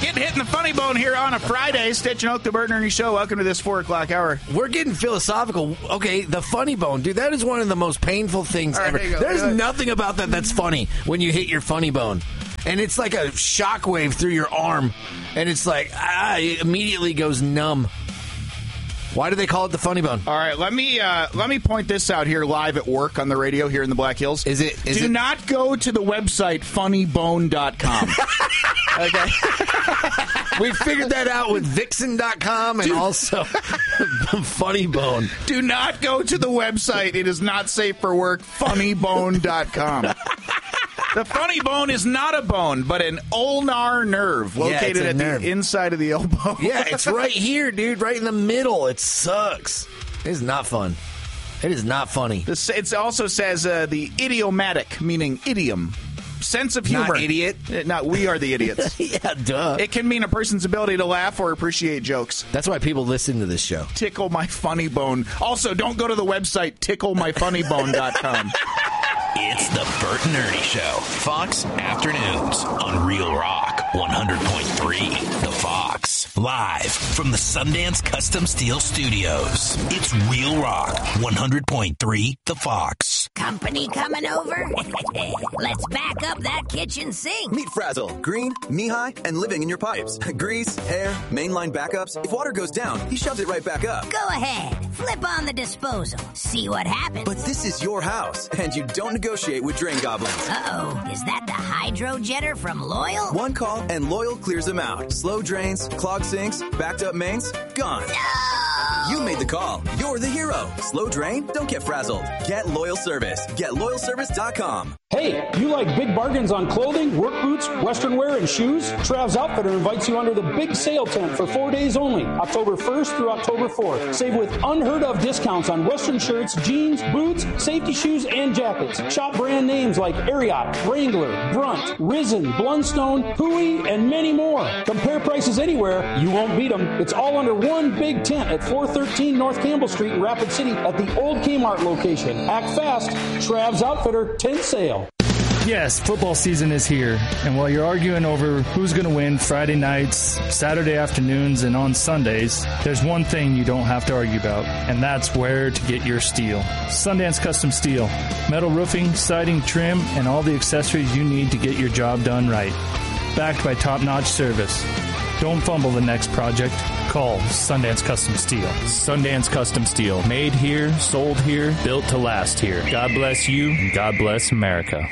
Getting hit in the funny bone here on a Friday. Stitch and Oak, the Bert and Ernie Show. Welcome to this 4 o'clock hour. We're getting philosophical. Okay, the funny bone. Dude, that is one of the most painful things ever. There's nothing about that that's funny when you hit your funny bone. And it's like a shockwave through your arm. And it's like, it immediately goes numb. Why do they call it the funny bone? All right, let me point this out here live at work on the radio here in the Black Hills. Do not go to the website funnybone.com. Okay. We figured that out with Vixen.com and also Funny Bone. Do not go to the website. It is not safe for work. Funnybone.com. The funny bone is not a bone, but an ulnar nerve located at the inside of the elbow. Yeah, it's right here, dude, right in the middle. It sucks. It is not fun. It is not funny. It also says the idiomatic, meaning idiom. Sense of humor. Not idiot? Not we are the idiots. Yeah, duh. It can mean a person's ability to laugh or appreciate jokes. That's why people listen to this show. Tickle my funny bone. Also, don't go to the website ticklemyfunnybone.com. It's the Bert and Ernie Show. Fox Afternoons on Real Rock 100.3 The Fox. Live from the Sundance Custom Steel Studios. It's Real Rock 100.3 The Fox. Company coming over? Let's back up that kitchen sink. Meet Frazzle, green, knee-high, and living in your pipes. Grease, hair, mainline backups. If water goes down, he shoves it right back up. Go ahead. Flip on the disposal. See what happens. But this is your house, and you don't negotiate with drain goblins. Uh-oh. Is that the hydro jetter from Loyal? One call, and Loyal clears them out. Slow drains, clogged sinks, backed up mains, gone. No! You made the call. You're the hero. Slow drain? Don't get frazzled. Get Loyal Service. Get LoyalService.com. Hey, you like big bargains on clothing, work boots, western wear, and shoes? Trav's Outfitter invites you under the big sale tent for 4 days only, October 1st through October 4th. Save with unheard of discounts on western shirts, jeans, boots, safety shoes, and jackets. Shop brand names like Ariat, Wrangler, Brunt, Risen, Blundstone, Hui, and many more. Compare prices anywhere. You won't beat them. It's all under one big tent at 413 North Campbell Street in Rapid City at the old Kmart location. Act fast. Trav's Outfitter tent sale. Yes, football season is here, and while you're arguing over who's going to win Friday nights, Saturday afternoons, and on Sundays, there's one thing you don't have to argue about, and that's where to get your steel. Sundance Custom Steel. Metal roofing, siding, trim, and all the accessories you need to get your job done right. Backed by top-notch service. Don't fumble the next project. Call Sundance Custom Steel. Sundance Custom Steel. Made here, sold here, built to last here. God bless you, and God bless America.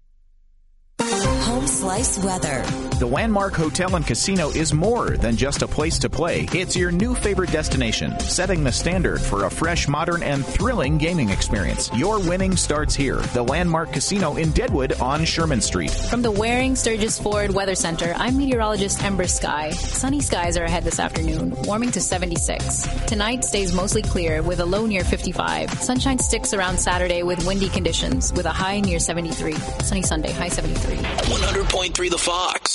Home Slice weather. The Landmark Hotel and Casino is more than just a place to play. It's your new favorite destination, setting the standard for a fresh, modern, and thrilling gaming experience. Your winning starts here. The Landmark Casino in Deadwood on Sherman Street. From the Waring Sturgis Ford Weather Center, I'm meteorologist Ember Sky. Sunny skies are ahead this afternoon, warming to 76. Tonight stays mostly clear with a low near 55. Sunshine sticks around Saturday with windy conditions with a high near 73. Sunny Sunday, high 73. 100.3 The Fox.